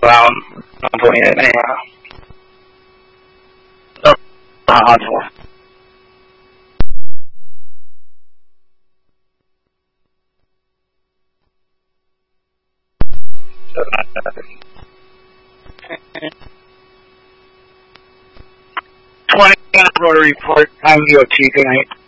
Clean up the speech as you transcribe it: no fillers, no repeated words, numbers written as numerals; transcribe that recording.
around 128 anyhow. Hardcore. Rotary report. I'm DOT. Good night.